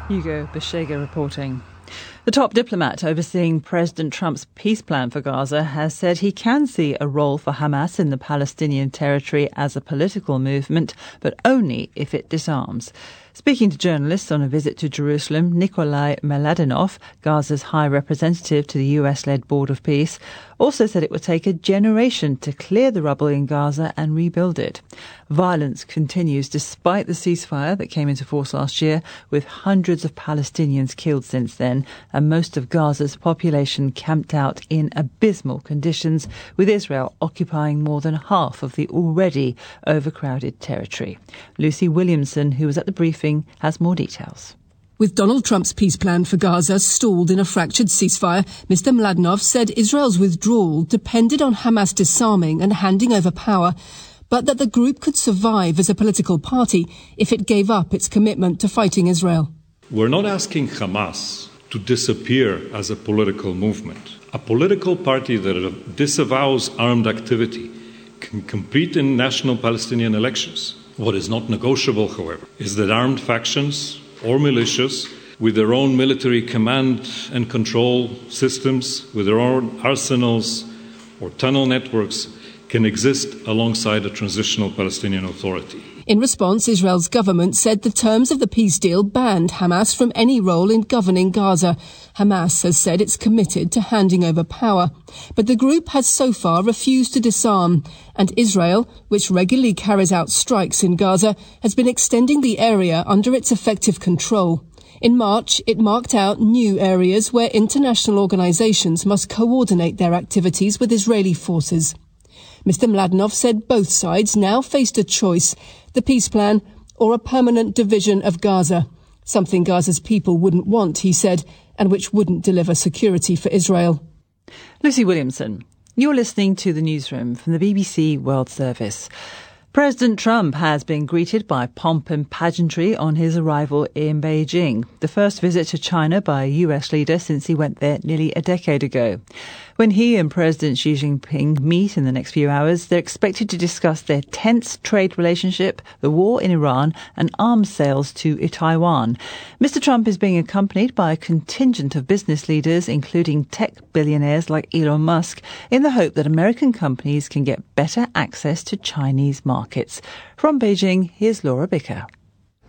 Hugo Beshega reporting. The top diplomat overseeing President Trump's peace plan for Gaza has said he can see a role for Hamas in the Palestinian territory as a political movement, but only if it disarms. Speaking to journalists on a visit to Jerusalem, Nikolai Mladenov, Gaza's high representative to the US-led Board of Peace, also said it would take a generation to clear the rubble in Gaza and rebuild it. Violence continues despite the ceasefire that came into force last year, with hundreds of Palestinians killed since then, and most of Gaza's population camped out in abysmal conditions, with Israel occupying more than half of the already overcrowded territory. Lucy Williamson, who was at the briefing, has more details. With Donald Trump's peace plan for Gaza stalled in a fractured ceasefire, Mr. Mladenov said Israel's withdrawal depended on Hamas disarming and handing over power, but that the group could survive as a political party if it gave up its commitment to fighting Israel. We're not asking Hamas to disappear as a political movement. A political party that disavows armed activity can compete in national Palestinian elections. What is not negotiable, however, is that armed factions or militias with their own military command and control systems, with their own arsenals or tunnel networks, can exist alongside a transitional Palestinian Authority. In response, Israel's government said the terms of the peace deal banned Hamas from any role in governing Gaza. Hamas has said it's committed to handing over power. But the group has so far refused to disarm. And Israel, which regularly carries out strikes in Gaza, has been extending the area under its effective control. In March, it marked out new areas where international organizations must coordinate their activities with Israeli forces. Mr. Mladenov said both sides now faced a choice, the peace plan or a permanent division of Gaza, something Gaza's people wouldn't want, he said, and which wouldn't deliver security for Israel. Lucy Williamson, you're listening to the newsroom from the BBC World Service. President Trump has been greeted by pomp and pageantry on his arrival in Beijing, the first visit to China by a US leader since he went there nearly a decade ago. When he and President Xi Jinping meet in the next few hours, they're expected to discuss their tense trade relationship, the war in Iran, and arms sales to Taiwan. Mr. Trump is being accompanied by a contingent of business leaders, including tech billionaires like Elon Musk, in the hope that American companies can get better access to Chinese markets. From Beijing, here's Laura Bicker.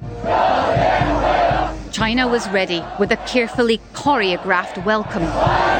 China was ready with a carefully choreographed welcome.